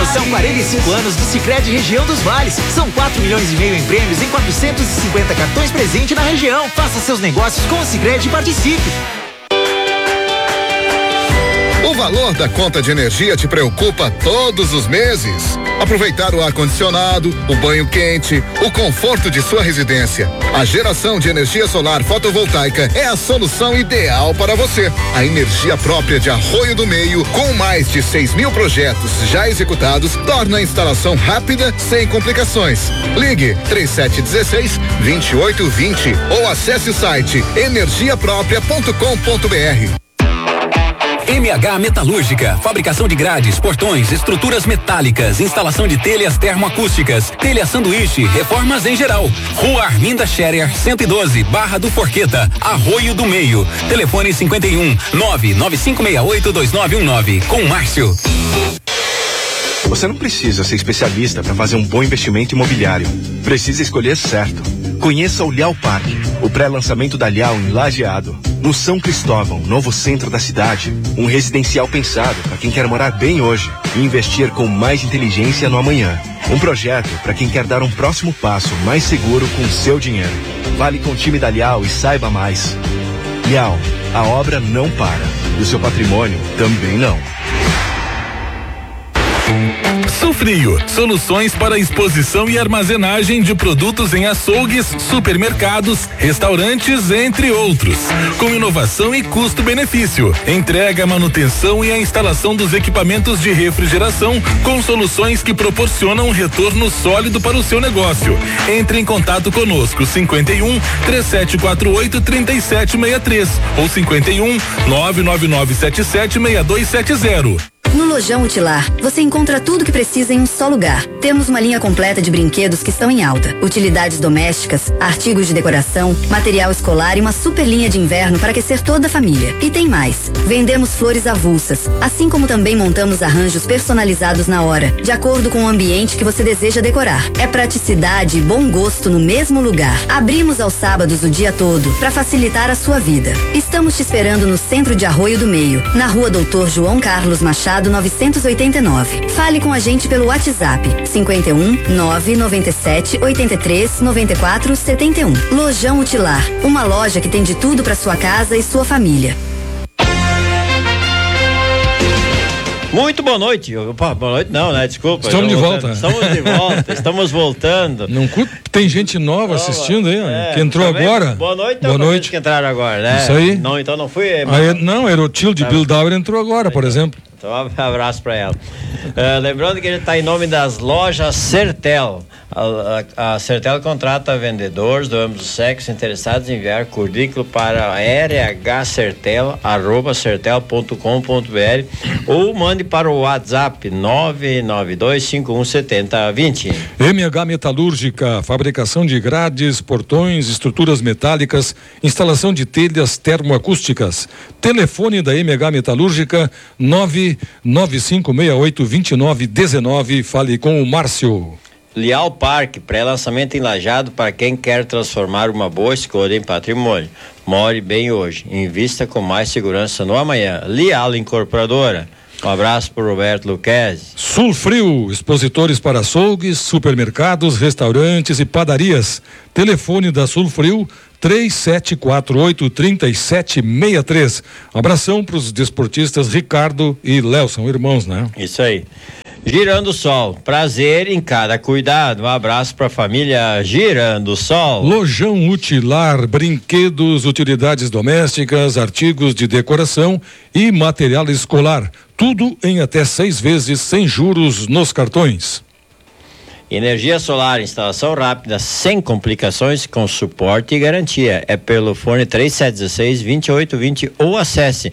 Promoção 45 anos do Sicredi Região dos Vales. São 4,5 milhões em prêmios em 450 cartões presente na região. Faça seus negócios com o Sicredi e participe. O valor da conta de energia te preocupa todos os meses? Aproveitar o ar-condicionado, o banho quente, o conforto de sua residência. A geração de energia solar fotovoltaica é a solução ideal para você. A energia própria de Arroio do Meio, com mais de 6.000 projetos já executados, torna a instalação rápida, sem complicações. Ligue 3716-2820 ou acesse o site energiapropria.com.br. MH Metalúrgica, fabricação de grades, portões, estruturas metálicas, instalação de telhas termoacústicas, telha sanduíche, reformas em geral. Rua Arminda Scherer, 112, Barra do Forqueta, Arroio do Meio. Telefone 51 995682919, com Márcio. Você não precisa ser especialista para fazer um bom investimento imobiliário. Precisa escolher certo. Conheça o Lial Park, o pré-lançamento da Lial em Lajeado. No São Cristóvão, novo centro da cidade. Um residencial pensado para quem quer morar bem hoje e investir com mais inteligência no amanhã. Um projeto para quem quer dar um próximo passo mais seguro com o seu dinheiro. Fale com o time da Lial e saiba mais. Lial, a obra não para. E o seu patrimônio também não. Sulfrio, soluções para exposição e armazenagem de produtos em açougues, supermercados, restaurantes, entre outros. Com inovação e custo-benefício. Entrega, manutenção e a instalação dos equipamentos de refrigeração com soluções que proporcionam um retorno sólido para o seu negócio. Entre em contato conosco 51 3748 3763 ou 51 99977 6270. No Lojão Utilar, você encontra tudo que precisa em um só lugar. Temos uma linha completa de brinquedos que estão em alta, utilidades domésticas, artigos de decoração, material escolar e uma super linha de inverno para aquecer toda a família. E tem mais. Vendemos flores avulsas, assim como também montamos arranjos personalizados na hora, de acordo com o ambiente que você deseja decorar. É praticidade e bom gosto no mesmo lugar. Abrimos aos sábados o dia todo para facilitar a sua vida. Estamos te esperando no centro de Arroio do Meio, na Rua Doutor João Carlos Machado 989. Fale com a gente pelo WhatsApp 51 997 83 94 71. Lojão Utilar, uma loja que tem de tudo para sua casa e sua família. Muito boa noite. Opa, boa noite não, né? Desculpa. Estamos de volta. Estamos de volta, estamos voltando. Não, tem gente nova assistindo aí, que entrou agora. Boa noite. Boa noite. Que entraram agora, né? Isso aí. Não, então não fui. Não, Erotilde Bildauer entrou agora, por exemplo. Então, um abraço para ela. Lembrando que a gente está em nome das lojas Sertel. A Sertel contrata vendedores do âmbito do sexo interessados em enviar currículo para rhsertel@sertel.com.br ou mande para o WhatsApp 992517020. MH Metalúrgica, fabricação de grades, portões, estruturas metálicas, instalação de telhas termoacústicas. Telefone da MH Metalúrgica 995682919. Fale com o Márcio. Lial Park, pré-lançamento em Lajeado para quem quer transformar uma boa escolha em patrimônio. More bem hoje, invista com mais segurança no amanhã. Lial Incorporadora. Um abraço para o Roberto Luquezzi. Sulfrio, expositores para açougues, supermercados, restaurantes e padarias. Telefone da Sulfrio 3748-3763. Abração para os desportistas Ricardo e Léo, são irmãos, né? Isso aí. Girando o Sol, prazer em cada cuidado. Um abraço para a família Girando o Sol. Lojão Utilar, brinquedos, utilidades domésticas, artigos de decoração e material escolar. Tudo em até 6 vezes sem juros nos cartões. Energia solar, instalação rápida, sem complicações, com suporte e garantia. É pelo fone 3716-2820 ou acesse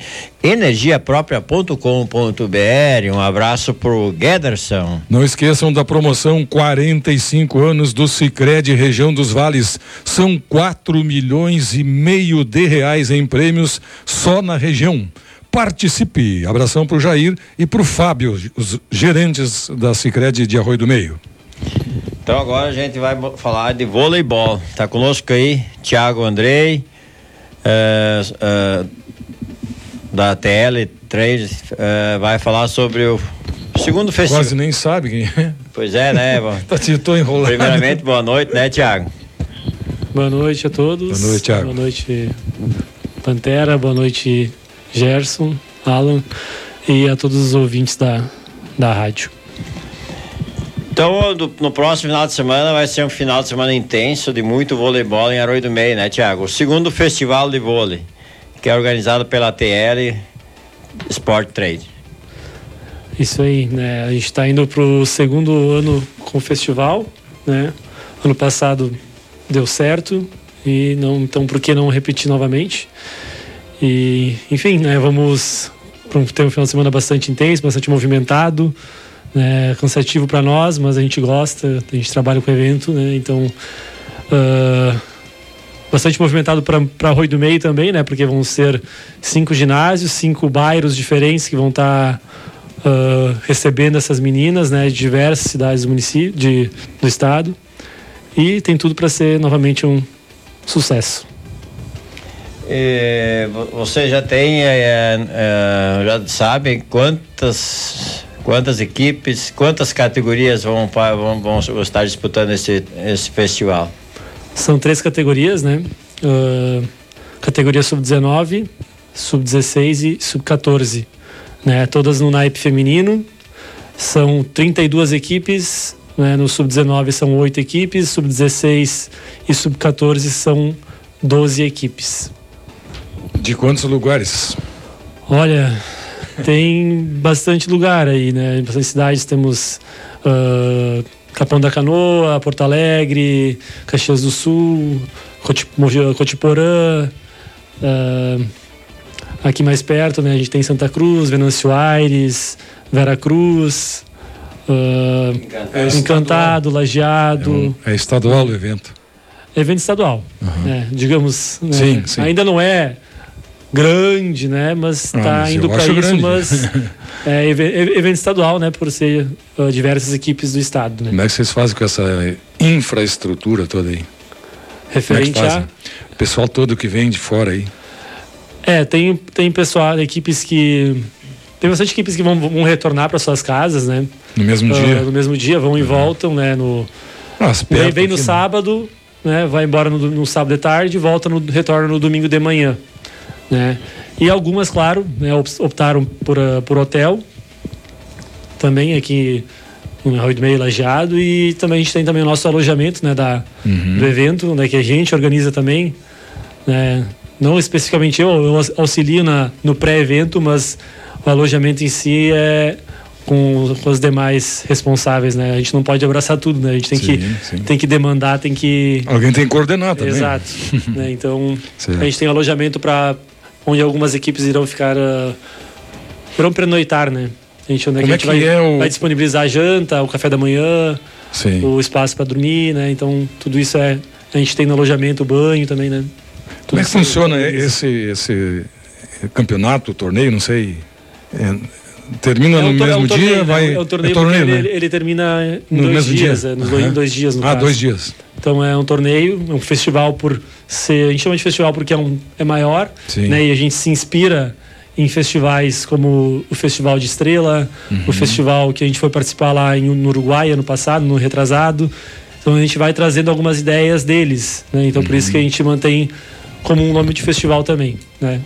energiapropria.com.br. Um abraço pro Guederson. Não esqueçam da promoção 45 anos do Sicredi Região dos Vales. São 4,5 milhões de reais em prêmios só na região. Participe. Abração pro Jair e pro Fábio, os gerentes da Sicredi de Arroio do Meio. Então agora a gente vai falar de voleibol. Tá conosco aí Thiago Andrei, da TL3, vai falar sobre Segundo festival. Quase nem sabe quem é. Pois é, né? Tô enrolado. Primeiramente, boa noite, né, Thiago? Boa noite a todos. Boa noite, Thiago. Boa noite, Pantera. Boa noite, Gerson, Alan e a todos os ouvintes da rádio. Então, no próximo final de semana vai ser um final de semana intenso de muito voleibol em Arroio do Meio, né, Thiago? O segundo festival de vôlei, que é organizado pela TL Sport Trade. Isso aí, né? A gente está indo para o segundo ano com o festival, né? Ano passado deu certo e não, então por que não repetir novamente? E, enfim, né? Vamos ter um final de semana bastante intenso, bastante movimentado. Cansativo para nós, mas a gente gosta, a gente trabalha com o evento, né? Então bastante movimentado para Arroio do Meio também, né? Porque vão ser 5 ginásios, 5 bairros diferentes que vão estar recebendo essas meninas, né? De diversas cidades do município, do estado, e tem tudo para ser novamente um sucesso. Você já tem já sabe quantas equipes, quantas categorias vão estar disputando esse festival? São 3 categorias, né? Categoria sub-19, sub-16 e sub-14, né? Todas no naipe feminino. São 32 equipes, né? No sub-19 são 8 equipes, sub-16 e sub-14 são 12 equipes. De quantos lugares? Olha, tem bastante lugar aí, né? Em bastante cidades temos Capão da Canoa, Porto Alegre, Caxias do Sul, Cotiporã, aqui mais perto, né? A gente tem Santa Cruz, Venâncio Aires, Vera Cruz, Encantado, Lajeado. É estadual o evento? Evento estadual, né? Digamos, né? Sim. Ainda não é grande, né? Mas está indo para isso, grande. Mas é evento estadual, né? Por ser diversas equipes do estado, né? Como é que vocês fazem com essa infraestrutura toda aí? Referente a... O pessoal todo que vem de fora aí. Tem pessoal, equipes que... Tem bastante equipes que vão retornar para suas casas, né? No mesmo dia? No mesmo dia, vão e voltam, né? Vem no sábado, né? Vai embora no sábado de tarde, retorna no domingo de manhã. Né? E algumas, claro, né, optaram por hotel também aqui no Arroio do Meio, Lajeado, e também a gente tem também o nosso alojamento, né, do evento, né, que a gente organiza também, né? Não especificamente eu auxilio no pré-evento, mas o alojamento em si é com os demais responsáveis, né? A gente não pode abraçar tudo, né? A gente tem que demandar, alguém tem que coordenar também. Exato. Né? Então a gente tem alojamento para onde algumas equipes irão pernoitar, né? A gente vai disponibilizar a janta, o café da manhã, o espaço para dormir, né? Então tudo isso a gente tem no alojamento, o banho também, né? Como é que funciona esse campeonato, torneio, não sei? Termina no mesmo dia? É um torneio, né? Ele termina em 2 dias, em 2 dias no caso. 2 dias. Então é um torneio, é um festival a gente chama de festival porque é maior, né? E a gente se inspira em festivais como o Festival de Estrela, o festival que a gente foi participar lá no Uruguai ano passado, no retrasado. Então a gente vai trazendo algumas ideias deles, né? Então por isso que a gente mantém como um nome de festival também, né?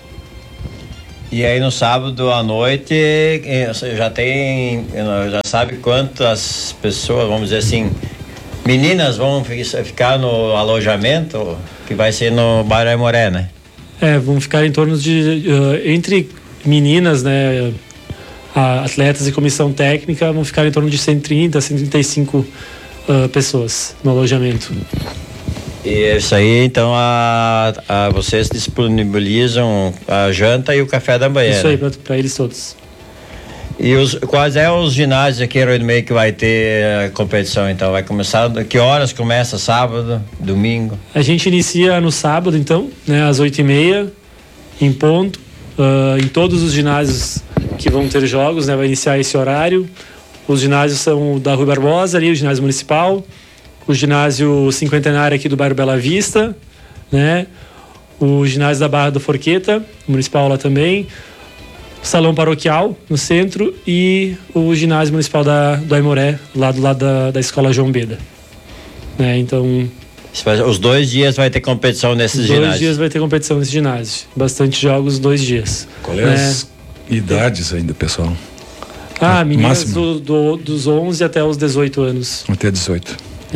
E aí no sábado à noite você já sabe quantas pessoas, vamos dizer assim, meninas vão ficar no alojamento que vai ser no bairro Aimoré, né? Vão ficar em torno de entre meninas, né, atletas e comissão técnica, vão ficar em torno de 130, 135 pessoas no alojamento. E isso aí, então vocês disponibilizam a janta e o café da manhã. Isso aí, para eles todos. E quais os ginásios aqui em Arroio do Meio que vai ter a competição, então? Vai começar, que horas começa? Sábado, domingo? A gente inicia no sábado, então, né, às 8h30, em ponto, em todos os ginásios que vão ter jogos, né, vai iniciar esse horário. Os ginásios são da Rui Barbosa, ali, o ginásio municipal, o ginásio cinquentenário aqui do bairro Bela Vista, né, o ginásio da Barra do Forqueta, municipal lá também, salão paroquial no centro e o ginásio municipal do Aimoré, lá do lado da escola João Beda. Né? Então... Os 2 dias vai ter competição nesses ginásios? 2 dias vai ter competição nesse ginásio. Bastante jogos, 2 dias. Qual é as idades ainda, pessoal? Meninas dos 11 até os 18 anos. Até 18.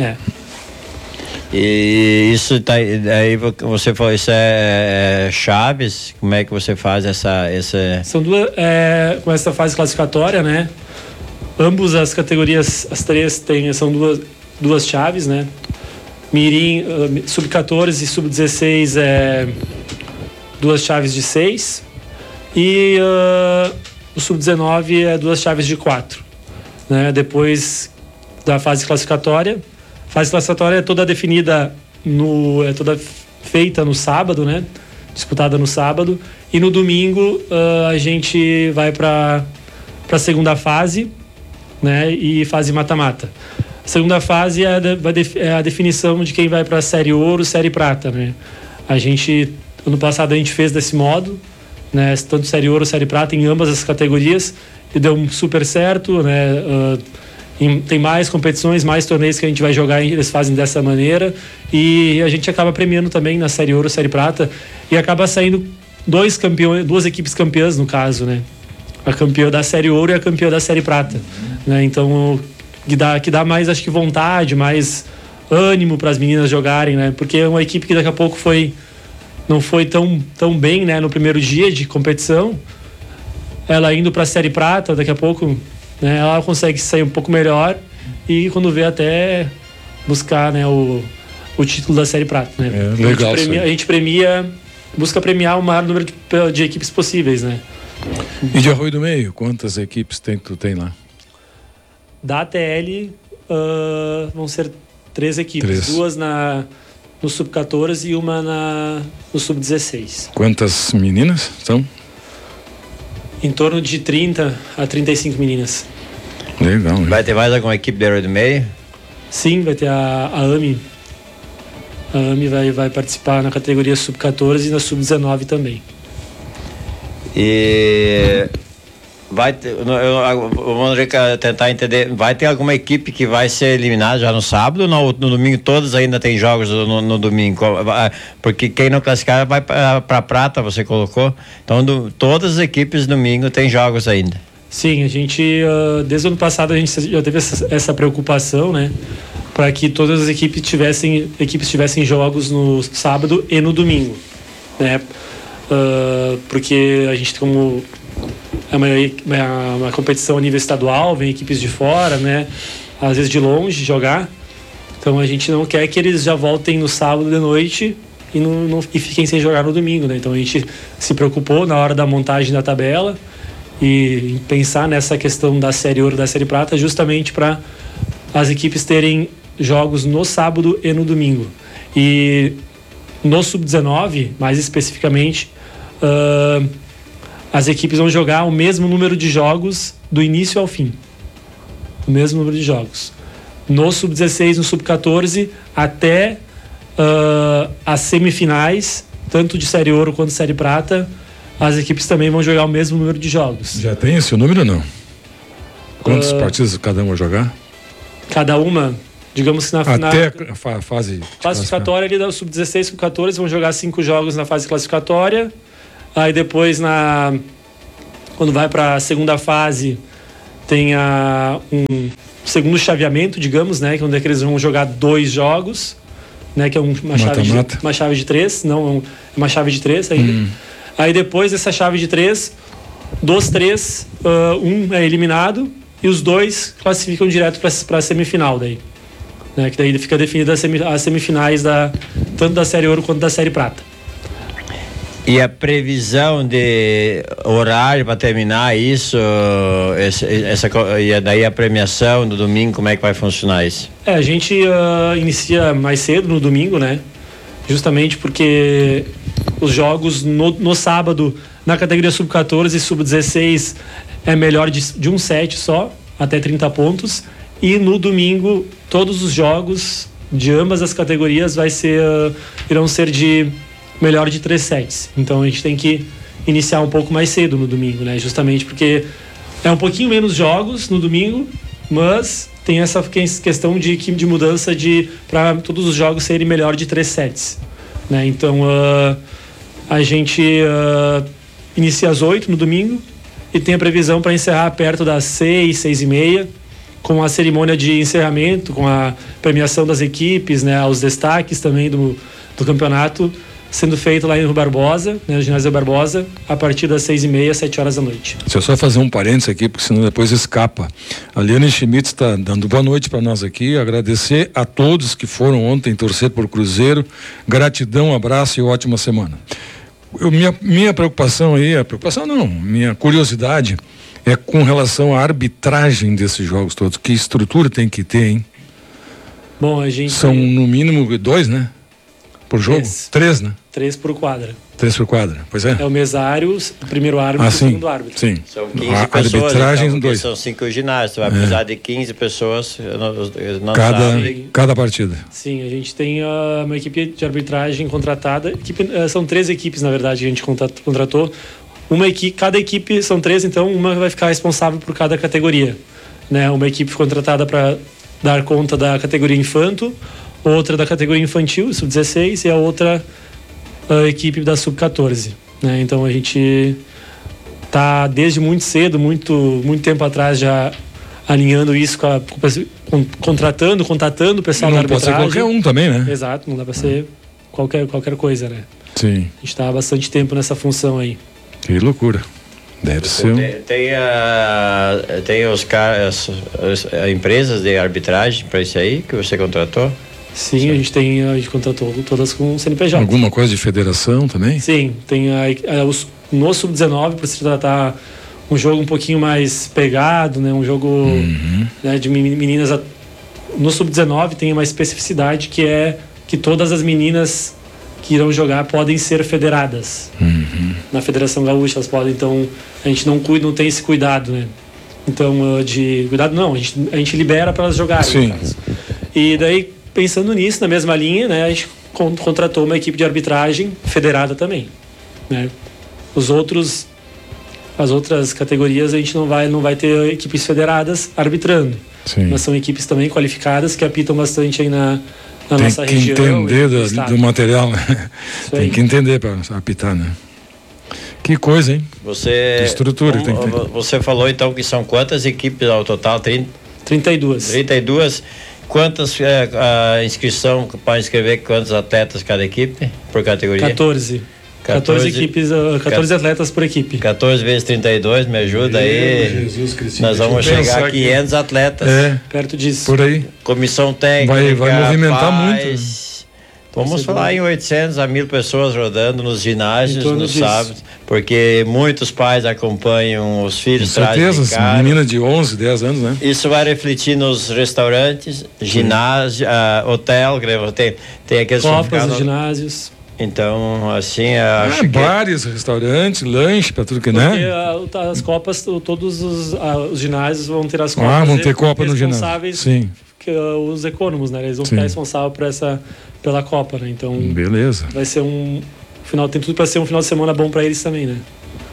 E isso tá aí, você falou, isso é chaves? Como é que você faz essa... São duas, com essa fase classificatória, né? Ambos as categorias, as 3 são duas chaves, né? Mirim, sub-14 e sub-16 2 chaves de 6 e o sub-19 é 2 chaves de 4, né? Depois da fase classificatória. A fase classificatória é toda definida é toda feita no sábado, né? Disputada no sábado, e no domingo a gente vai para a segunda fase, né? E fase mata-mata. A segunda fase é a definição de quem vai para a Série Ouro, Série Prata, né? Ano passado a gente fez desse modo, né? Tanto Série Ouro, Série Prata, em ambas as categorias, e deu super certo, né? Tem mais competições, mais torneios que a gente vai jogar, eles fazem dessa maneira, e a gente acaba premiando também na Série Ouro, Série Prata, e acaba saindo 2 equipes campeãs, no caso, né? A campeã da Série Ouro e a campeã da Série Prata, né? Então... Que dá mais, acho que, vontade, mais ânimo para as meninas jogarem, né? Porque é uma equipe que daqui a pouco não foi tão bem, né? No primeiro dia de competição, ela indo para a Série Prata, daqui a pouco, né? Ela consegue sair um pouco melhor e quando vê até buscar, né? O título da Série Prata, né? Legal. A gente busca premiar o maior número de equipes possíveis, né? E de Arroio do Meio, quantas equipes tu tem lá? Da ATL vão ser 3 equipes. 2 no sub-14 e uma no sub-16. Quantas meninas são? Em torno de 30 a 35 meninas. Legal. Vai ter mais alguma equipe de Arroio do Meio? Sim, vai ter a AMI. A AMI vai participar na categoria sub-14 e na sub-19 também. E... Vai ter, vamos tentar entender, vai ter alguma equipe que vai ser eliminada já no sábado ou no domingo? Todos ainda tem jogos no domingo, porque quem não classificar vai para prata, você colocou, então todas as equipes domingo tem jogos ainda. Sim, a gente desde o ano passado a gente já teve essa preocupação, né, para que todas as equipes tivessem jogos no sábado e no domingo, né, porque a gente, como é uma competição a nível estadual, vem equipes de fora, né? Às vezes de longe jogar. Então a gente não quer que eles já voltem no sábado de noite e fiquem sem jogar no domingo, né? Então a gente se preocupou na hora da montagem da tabela e em pensar nessa questão da Série Ouro e da Série Prata, justamente para as equipes terem jogos no sábado e no domingo. E no Sub-19, mais especificamente, as equipes vão jogar o mesmo número de jogos do início ao fim. O mesmo número de jogos. No Sub-16, no Sub-14, até as semifinais, tanto de Série Ouro quanto de Série Prata, as equipes também vão jogar o mesmo número de jogos. Já tem esse número ou não? Quantas partidas cada uma vai jogar? Cada uma, digamos que na até a fase classificatória ali da Sub-16, Sub-14 vão jogar 5 jogos na fase classificatória. Aí depois, quando vai para a segunda fase, tem um segundo chaveamento, digamos, né? Que é onde eles vão jogar 2 jogos, né? Que é uma chave de 3, não, é uma chave de 3 ainda. Aí depois dessa chave de 3, dos 3, um é eliminado e os 2 classificam direto para a semifinal daí. Né? Que daí fica definida as semifinais tanto da Série Ouro quanto da Série Prata. E a previsão de horário para terminar isso, e daí a premiação no domingo, como é que vai funcionar isso? A gente inicia mais cedo no domingo, né? Justamente porque os jogos no sábado, na categoria sub-14 e sub-16, é melhor de um set só, até 30 pontos. E no domingo, todos os jogos de ambas as categorias irão ser de melhor de 3 sets. Então a gente tem que iniciar um pouco mais cedo no domingo, né? Justamente porque é um pouquinho menos jogos no domingo, mas tem essa questão de mudança para todos os jogos serem melhor de 3 sets, né? Então a gente inicia às 8 no domingo e tem a previsão para encerrar perto das 6, 6:30, com a cerimônia de encerramento, com a premiação das equipes, né? Os destaques também do campeonato sendo feito lá em Rui Barbosa, né, no ginásio Barbosa, a partir das 6:30, 7 horas da noite. Deixa eu só fazer um parênteses aqui, porque senão depois escapa. A Liane Schmitz está dando boa noite para nós aqui, agradecer a todos que foram ontem torcer por Cruzeiro, gratidão, abraço e ótima semana. Minha preocupação aí, minha curiosidade é com relação à arbitragem desses jogos todos. Que estrutura tem que ter, hein? Bom, a gente... São no mínimo 2, né? Por jogo? 3, né? 3 por quadra. 3 por quadra, pois é. É o mesário, o primeiro árbitro e o segundo árbitro. Sim. São 15 pessoas, arbitragem então, 2. São 5 ginásios, vai precisar de 15 pessoas cada partida. Sim, a gente tem uma equipe de arbitragem contratada. São 3 equipes, na verdade, que a gente contratou. Cada equipe, são 3, então uma vai ficar responsável por cada categoria, né? Uma equipe contratada para dar conta da categoria infanto, outra da categoria infantil, sub-16, e a outra a equipe da sub-14, né? Então a gente tá desde muito cedo, muito tempo atrás já alinhando isso contatando o pessoal da arbitragem. Não pode ser qualquer um também, né? Exato, não dá para ser qualquer coisa, né? Sim. A gente tá há bastante tempo nessa função aí. Que loucura. Deve ser. Tem as empresas de arbitragem para isso aí que você contratou? Sim, a gente contratou todas com CNPJ. Alguma coisa de federação também? Sim, tem no Sub-19, para se tratar um jogo um pouquinho mais pegado, né? Um jogo né, de meninas. No Sub-19 tem uma especificidade que é que todas as meninas que irão jogar podem ser federadas. Na Federação Gaúcha elas podem, então a gente não tem esse cuidado, né? Então, cuidado não, a gente libera para elas jogarem. Sim. E daí, pensando nisso, na mesma linha, né, a gente contratou uma equipe de arbitragem federada também, né? As outras categorias a gente não vai ter equipes federadas arbitrando. Sim. Mas são equipes também qualificadas que apitam bastante aí na nossa região. Tem que entender do material, né? Tem que entender para apitar, né? Que coisa, hein? Estrutura tem que ter. Você falou então que são quantas equipes ao total? 32. 32. Quantas inscrição pode inscrever, quantos atletas cada equipe por categoria? 14 equipes, 14 atletas por equipe. 14 vezes 32, me ajuda aí. Jesus Cristo. Nós vamos chegar a 500 atletas. Perto disso. Por aí. Comissão técnica. Vai movimentar muito. Vamos falar em 800 a 1.000 pessoas rodando nos ginásios no sábado, porque muitos pais acompanham os filhos. Com certeza, meninas de 11, 10 anos, né? Isso vai refletir nos restaurantes, ginásio, hotel, tem aqueles copas nos ginásios. Então, assim, acho que... bares, restaurantes, lanche, para tudo que, porque, né? As copas, todos os ginásios vão ter as copas. Vão ter copa no ginásio. Sim. Os econômicos, né? Eles vão ficar responsáveis pela Copa, né? Então, beleza. Vai ser tem tudo para ser um final de semana bom para eles também, né?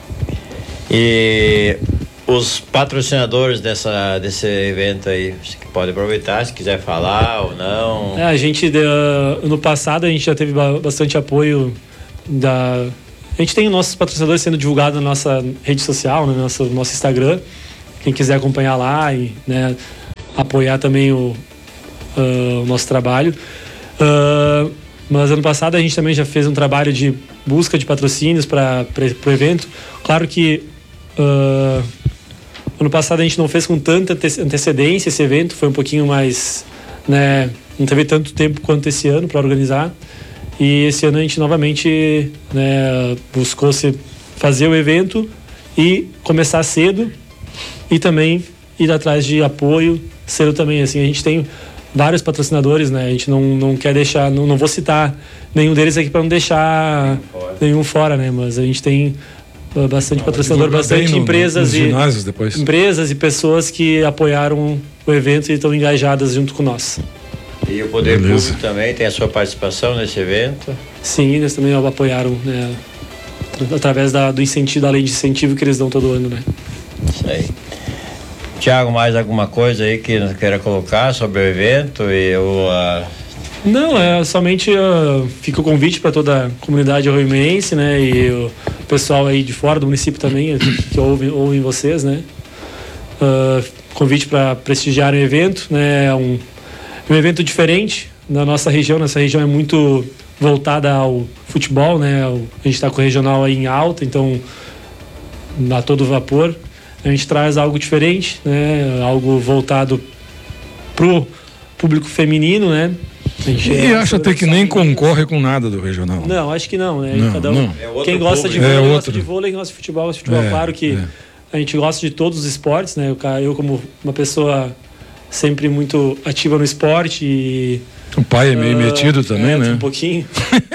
E os patrocinadores desse evento aí, você pode aproveitar se quiser falar ou não. A gente, no passado, a gente já teve bastante apoio a gente tem os nossos patrocinadores sendo divulgados na nossa rede social, no nosso Instagram. Quem quiser acompanhar lá e, né, apoiar também o nosso trabalho. Mas ano passado a gente também já fez um trabalho de busca de patrocínios para o evento. Claro que ano passado a gente não fez com tanta antecedência esse evento, foi um pouquinho mais, né, não teve tanto tempo quanto esse ano para organizar. E esse ano a gente novamente, né, buscou fazer o evento e começar cedo e também ir atrás de apoio cedo também. Assim, a gente tem vários patrocinadores, né? A gente não quer deixar, não vou citar nenhum deles aqui para não deixar nenhum fora, né? Mas a gente tem bastante patrocinador, bastante empresas e pessoas que apoiaram o evento e estão engajadas junto com nós. E o Poder Público também tem a sua participação nesse evento? Sim, eles também apoiaram, né, através do incentivo, da lei de incentivo que eles dão todo ano, né? Isso aí. Tiago, mais alguma coisa aí que queira colocar sobre o evento e Não, somente fica o convite para toda a comunidade arroiumense, né? E o pessoal aí de fora do município também, que ouvem vocês, né? Convite para prestigiar o evento, né? É um evento diferente na nossa região. Nossa região é muito voltada ao futebol, né? A gente está com o regional aí em alta, então a todo vapor. A gente traz algo diferente, né? Algo voltado pro público feminino, né? E acho até que nem concorre com nada do regional. Não, acho que não, né? Não. Quem gosta de vôlei, gosta de vôlei, quem gosta de futebol, gosta de futebol. Claro que a gente gosta de todos os esportes, né? Eu como uma pessoa sempre muito ativa no esporte e... O pai é meio metido também, né? Um pouquinho.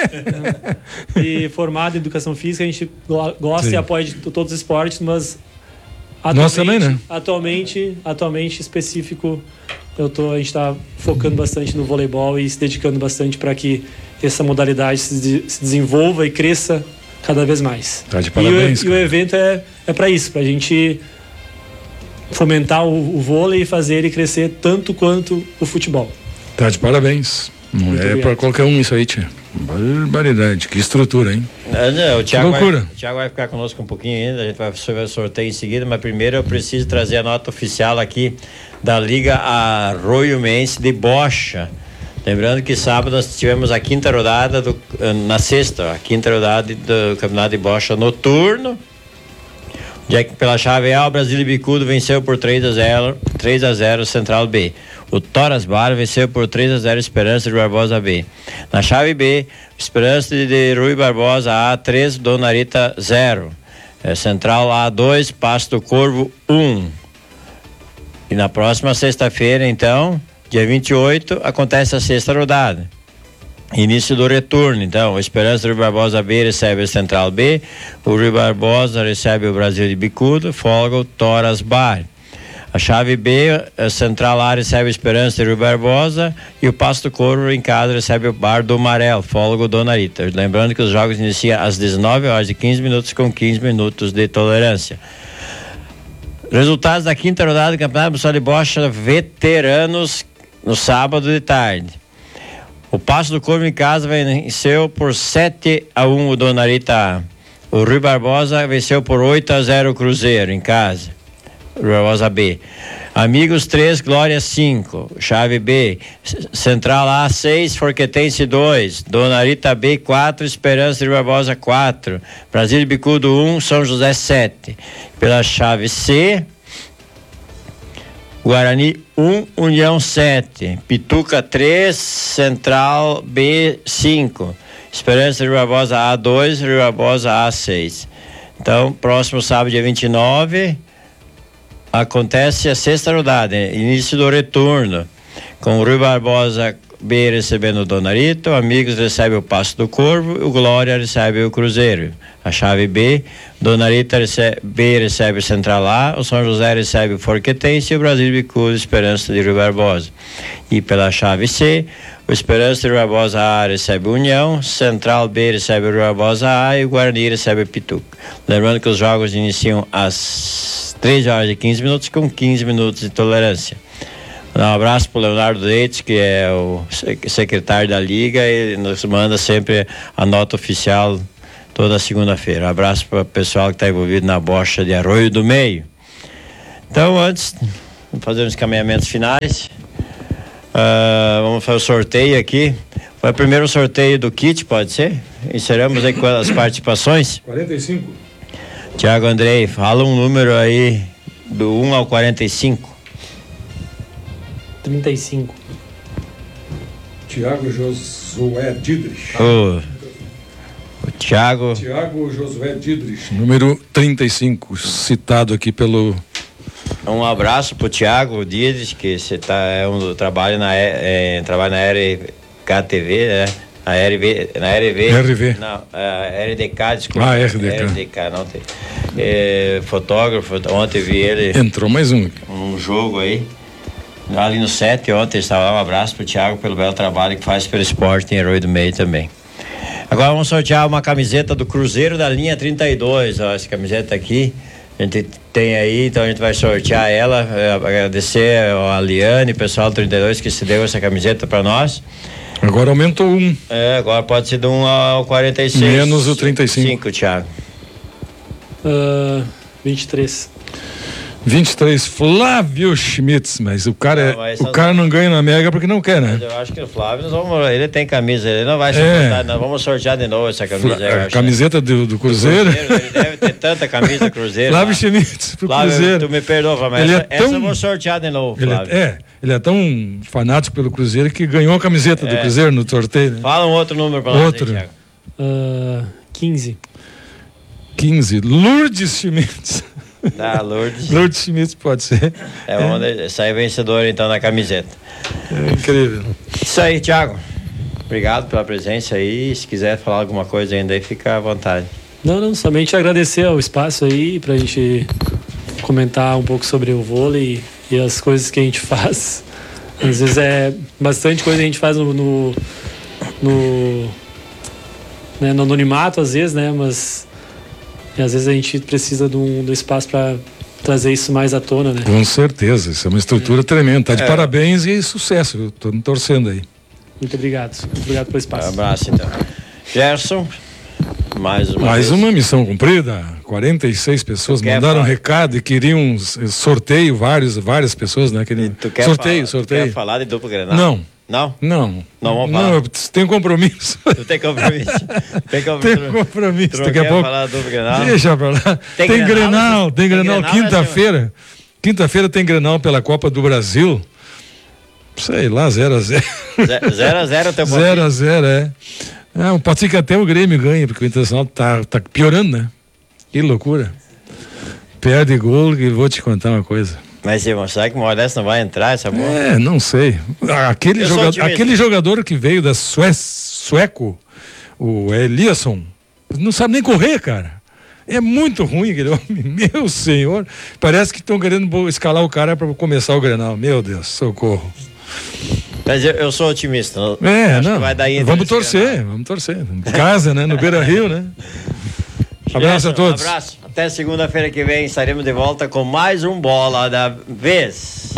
E formado em educação física, a gente gosta e apoia de todos os esportes, mas nós também, né? Atualmente específico, a gente está focando bastante no voleibol e se dedicando bastante para que essa modalidade se desenvolva e cresça cada vez mais. Tá de parabéns. E o evento é para isso, para a gente fomentar o vôlei e fazer ele crescer tanto quanto o futebol. Tá de parabéns. Não é para qualquer um isso aí, tia. Barbaridade, que estrutura, hein? O Thiago vai ficar conosco um pouquinho ainda, a gente vai fazer o sorteio em seguida, mas primeiro eu preciso trazer a nota oficial aqui da Liga Arroiumense de Bocha. Lembrando que sábado nós tivemos a quinta rodada a quinta rodada do Campeonato de Bocha noturno. Já que pela chave A, o Brasília Bicudo venceu por 3-0 Central B. O Toras Bar venceu por 3-0 Esperança de Barbosa B. Na chave B, Esperança de Rui Barbosa A3, Dona Rita 0. Central A2, Passo do Corvo 1. E na próxima sexta-feira, então, dia 28, acontece a sexta rodada. Início do retorno, então, o Esperança do Rui Barbosa B recebe o Central B, o Rui Barbosa recebe o Brasil de Bicudo, folga o Toras Bar. A chave B, a Central A recebe a Esperança de Rui Barbosa e o Passo do Corvo em casa recebe o Bar do Amarelo, folga o Dona Rita. Lembrando que os jogos iniciam às 19h15 com 15 minutos de tolerância. Resultados da quinta rodada do Campeonato Municipal de Bocha Veteranos no sábado de tarde. O Passo do Corvo em casa venceu por 7-1 o Dona Rita A. O Rui Barbosa venceu por 8-0 o Cruzeiro em casa. Rui Barbosa B. Amigos 3, Glória 5. Chave B. Central A 6, Forquetense 2. Dona Rita B 4, Esperança de Rui Barbosa 4. Brasília Bicudo 1, São José 7. Pela chave C, Guarani 1, União 7, Pituca 3, Central B 5, Esperança de Rui Barbosa A2, Rui Barbosa A6. Então, próximo sábado, dia 29, acontece a sexta rodada, início do retorno, com o Rui Barbosa B recebendo o Dona Rita, o Amigos recebe o Passo do Corvo, o Glória recebe o Cruzeiro. A chave B, Dona Rita B recebe o Central A, o São José recebe o Forquetense e o Brasil Bicudo Esperança de Rui Barbosa. E pela chave C, o Esperança de Rui Barbosa A recebe o União, Central B recebe o Rui Barbosa A e o Guarani recebe o Pituca. Lembrando que os jogos iniciam às 3h15 com 15 minutos de tolerância. Um abraço para o Leonardo Leite, que é o secretário da Liga, e nos manda sempre a nota oficial toda segunda-feira. Um abraço para o pessoal que está envolvido na bocha de Arroio do Meio. Então, antes, vamos fazer uns encaminhamentos finais. Vamos fazer o sorteio aqui. Foi o primeiro sorteio do kit, pode ser? Encerramos aí com as participações. 45. Tiago Andrei, fala um número aí do 1 ao 45. 35. Tiago Josué Didrich. O Tiago Josué Didrich, número 35, citado aqui pelo... Um abraço pro Tiago Didrich, que você trabalha na RKTV, né? Na RV. Não, RDK, desculpa. RDK, não tem. Fotógrafo, ontem vi ele... Entrou mais um. Um jogo aí. Ali no 7 ontem estava lá. Um abraço pro Thiago pelo belo trabalho que faz pelo esporte em Arroio do Meio também. Agora vamos sortear uma camiseta do Cruzeiro da linha 32, ó, essa camiseta aqui. A gente tem aí, então a gente vai sortear ela. Agradecer a Liane, pessoal do 32 que se deu essa camiseta para nós. Agora aumentou 1. Agora pode ser do 1 ao 46. Menos o 35. Thiago. 23. 23, Flávio Schmitz, mas o cara, não ganha na Mega porque não quer, né? Mas eu acho que o Flávio, ele tem camisa, ele não vai sortear, nós vamos sortear de novo essa camisa. A camiseta do Cruzeiro. Ele deve ter tanta camisa Cruzeiro. Flávio Schmitz pro Flávio, Cruzeiro. Tu me perdoa, mas essa eu vou sortear de novo, Flávio. Ele é tão fanático pelo Cruzeiro que ganhou a camiseta do Cruzeiro no sorteio, né? Fala um outro número pra nós aí, Thiago. 15. 15, Lourdes Schmitz. Lourdes Schmitz pode ser. Vamos sair vencedor então na camiseta. Incrível. Isso aí, Thiago. Obrigado pela presença aí. Se quiser falar alguma coisa ainda aí, fica à vontade. Não, somente agradecer ao espaço aí pra gente comentar um pouco sobre o vôlei e as coisas que a gente faz. Às vezes é bastante coisa que a gente faz no anonimato, às vezes, né? Mas às vezes a gente precisa do espaço para trazer isso mais à tona, né? Com certeza, isso é uma estrutura tremenda. Tá de parabéns e sucesso. Eu tô torcendo aí. Muito obrigado. Muito obrigado pelo espaço. Um abraço, então. Gerson, mais uma missão cumprida. 46 pessoas mandaram um recado e queriam sorteio, várias pessoas, né? Sorteio. Tu quer falar de dupla Grenal? Não. Não? Não vamos falar. Não, eu tenho compromisso. Tu tem compromisso? Tenho compromisso. Tu daqui a pouco. Falar do Grenal? Deixa pra lá. Tem Grenal quinta-feira. Quinta-feira tem Grenal pela Copa do Brasil. Sei lá, 0-0. 0-0 teu 0-0, pode ser que até o Grêmio ganhe, porque o Internacional tá piorando, né? Que loucura. Perde gol e vou te contar uma coisa. Mas você será que uma hora dessa não vai entrar essa bola? Não sei. Aquele jogador que veio da sueco, o Eliasson, não sabe nem correr, cara. É muito ruim aquele homem, meu senhor. Parece que estão querendo escalar o cara para começar o Grenal. Meu Deus, socorro. Mas eu sou otimista. Acho que vai dar vamos torcer. Em casa, né? No Beira-Rio, né? Abraço a todos. Um abraço. Até segunda-feira que vem estaremos de volta com mais um Bola da Vez.